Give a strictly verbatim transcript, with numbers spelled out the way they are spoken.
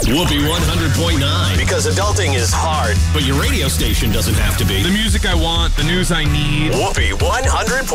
Whoopee one hundred point nine. Because adulting is hard, but your radio station doesn't have to be. The music I want, the news I need. Whoopee one hundred point nine.